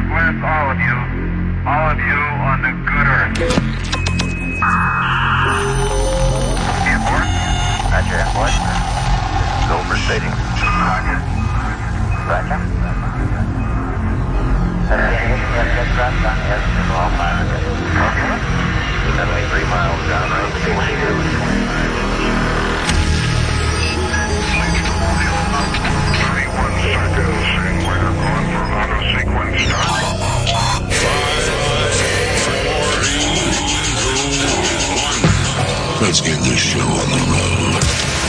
God bless all of you on the good earth. Airport? Roger, airport. Go for staging. Roger. Roger. Okay. That way 3 miles down, right? Let's get this show on the road.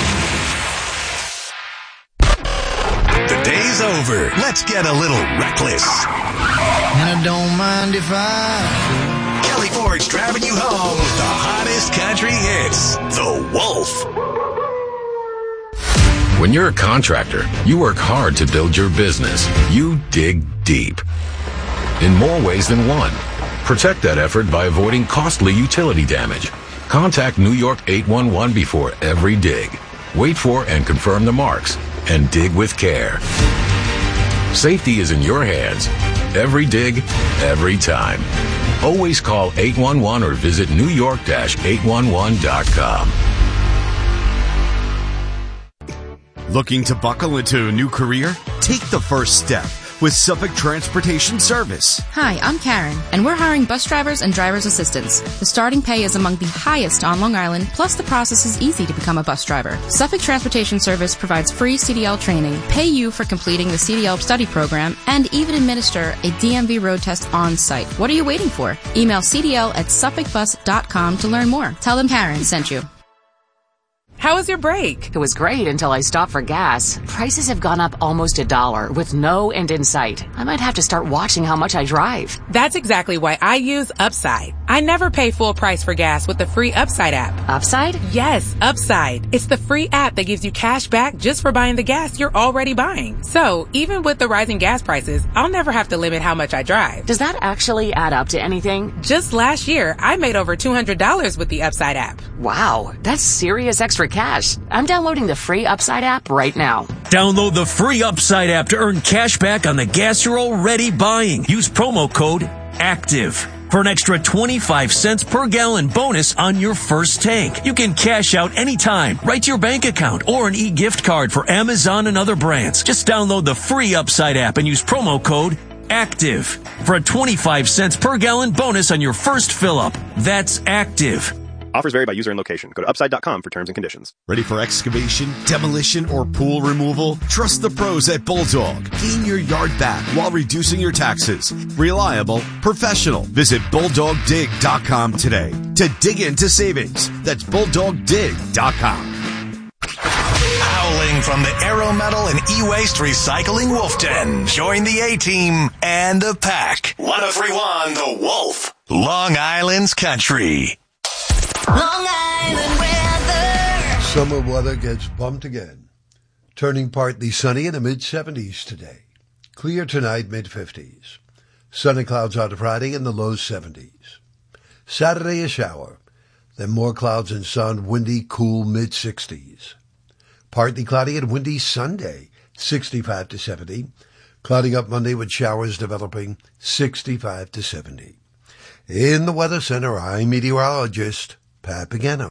The day's over. Let's get a little reckless. And I don't mind if I... Kelly Ford's driving you home with the hottest country hits. The Wolf. When you're a contractor, you work hard to build your business. You dig deep. In more ways than one. Protect that effort by avoiding costly utility damage. Contact New York 811 before every dig. Wait for and confirm the marks, and dig with care. Safety is in your hands. Every dig, every time. Always call 811 or visit newyork-811.com. Looking to buckle into a new career? Take the first step with Suffolk Transportation Service. Hi, I'm Karen, and we're hiring bus drivers and driver's assistants. The starting pay is among the highest on Long Island, plus the process is easy to become a bus driver. Suffolk Transportation Service provides free CDL training, pay you for completing the CDL study program, and even administer a DMV road test on site. What are you waiting for? Email cdl@suffolkbus.com to learn more. Tell them Karen sent you. How was your break? It was great until I stopped for gas. Prices have gone up almost $1 with no end in sight. I might have to start watching how much I drive. That's exactly why I use Upside. I never pay full price for gas with the free Upside app. Upside? Yes, Upside. It's the free app that gives you cash back just for buying the gas you're already buying. So, even with the rising gas prices, I'll never have to limit how much I drive. Does that actually add up to anything? Just last year, I made over $200 with the Upside app. Wow, that's serious extra cash. I'm downloading the free Upside app right now. Download the free Upside app to earn cash back on the gas you're already buying. Use promo code ACTIVE for an extra 25 cents per gallon bonus on your first tank. You can cash out anytime, right to your bank account, or an e-gift card for Amazon and other brands. Just download the free Upside app and use promo code ACTIVE for a 25 cents per gallon bonus on your first fill-up. That's ACTIVE. Offers vary by user and location. Go to upside.com for terms and conditions. Ready for excavation, demolition, or pool removal? Trust the pros at Bulldog. Gain your yard back while reducing your taxes. Reliable, professional. Visit BulldogDig.com today to dig into savings. That's BulldogDig.com. Howling from the Aero Metal and E-Waste Recycling Wolf Den. Join the A-Team and the pack. 103.1 The Wolf. Long Island's country. Long Island weather. Summer weather gets bumped again. Turning partly sunny in the mid-70s today. Clear tonight, mid-50s. Sun and clouds on Friday in the low 70s. Saturday a shower. Then more clouds and sun, windy, cool, mid-60s. Partly cloudy and windy Sunday, 65 to 70. Clouding up Monday with showers developing, 65 to 70. In the Weather Center, I'm meteorologist Pat Pagano.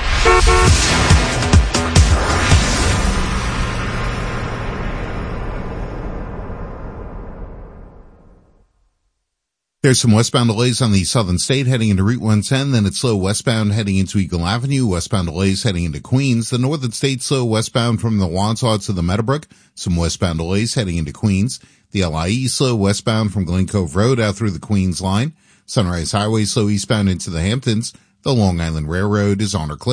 There's some westbound delays on the southern state heading into Route 110. Then it's slow westbound heading into Eagle Avenue. Westbound delays heading into Queens. The northern state slow westbound from the Wandsworth to the Meadowbrook. Some westbound delays heading into Queens. The LIE slow westbound from Glen Cove Road out through the Queens line. Sunrise Highway slow eastbound into the Hamptons. The Long Island Railroad is on or closed.